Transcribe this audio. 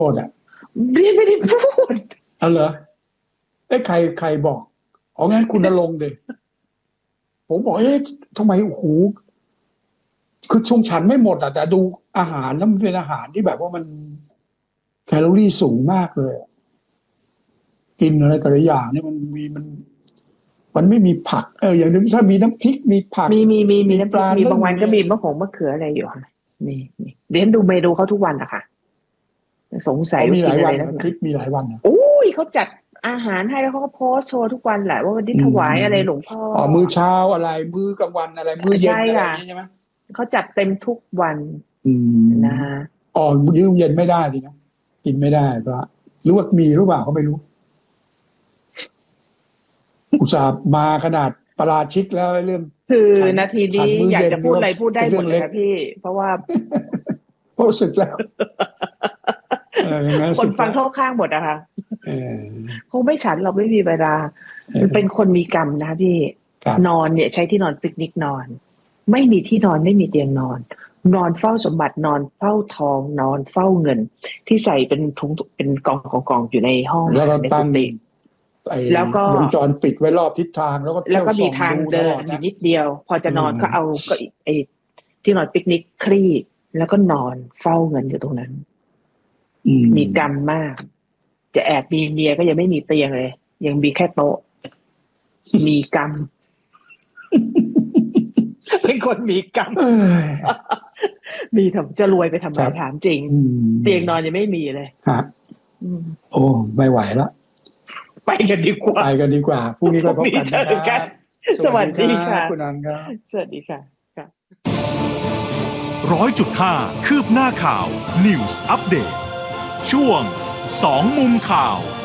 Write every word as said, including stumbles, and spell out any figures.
ษอ่ะเรียนไม่ได้พูดเอาเหรอเอ้ใครใครบอกอ๋องั้นคุณณรงค์เด็ผมบอกเอ๊ะทำไมโอ้โหคือชงฉันไม่หมดอ่ะแต่ดูอาหารแล้วมันเป็นอาหารที่แบบว่ามันแคลอรี่สูงมากเลยกินอะไรแต่ละอย่างเนี่ยมันมีมันมันไม่มีผักเอออย่างนี้ถ้ามีน้ำพริกมีผักมีมีมีมีน้ำพปริกลามีนึ่บาง งวันก็มีมีมะขงมะเขืออะไรอยู่ค่ะนี่นี่เรียนดูเมนูเขาทุกวันอะค่ะสงสัยอ๋อว่ามีหกิลาน ยอะวัไรนนักนะหนาคลิปมีหลายวันนะโอ้ยเขาจัดอาหารให้แล้วเขาก็โพสต์โชว์ทุกวันแหละว่าวันนี้อืถมวายอะไรหลวงพ่ออ๋อมื้อเช้าอะไรมื้อกลางวันอะไรมื้อเย็นใช่อะไรอค่ะย่างนี้ใช่ไหมเขาจัดเต็มทุกวันอืมนะคะอ๋อมื้อเย็นไม่ได้สินะกินไม่ได้เพราะหรือว่ามีหรือเปล่าก็ไม่รู้ อุตส่าห์มาขนาดประราชิกแล้วเรื่องคือฉันนาทีฉันี้นมื้ออยากเย็นจะพูดอะไรพูดได้เป็นหมเรื่ดองเลเล็ยกค่ะพี่ เพราะว่าเพราะรู้สึกแล้ว เอออย่างนั้นคสึนกฟังแล้วเข้าข้างหมดอะค่ะเออคงไม่ฉันเราไม่มีเวลาเออมันเป็นคนมีกรรมนะพี่ครับนอนเนี่ยใช้ที่นอนปิกนิกนอน ไม่มีที่นอนไม่มีเตียงนอน นอนเฝ้าสมบัตินอนเฝ้าทองนอนเฝ้าเงิน ที่ใส่เป็นถุงเป็นกองกองกองอยู่ในห้องแล้วก็ในตั้กุงฏิไอ้แล้วก็วงจรปิดไว้รอบทิศทางแล้วก็แล้เที่วยวก็มีส่องทางดูตเดิลนอดอนะยู่นิดเดียว พอจะนอนอืมก็เอาก็ไอ้ที่นอนปิกนิกคลี่แล้วก็นอนเฝ้าเงินอยู่ตรงนั้นอืมมีกรรมมาก จะแอบมีเมียก็ยังไม่มีเตียงเลย ยังมีแค่โต๊ะ มีกรรม เป็นคนมีกรรมเอ้ยมีทำจะรวยไปทำไมครับถามจริงอืมเตียงนอนยังไม่มีเลยฮะอืมโอ้ไม่ไหวแล้วไปกันดีกว่าไปกันดีกว่าพรุ่งนี้ก็พบกันพรุ่งนี้เจอกันะน สวัสดีค่ะคุณอันครับสวัสดีค่ะค่ะร้อยจุดห้าคืบหน้าข่าว News Update ช่วงสองมุมข่าว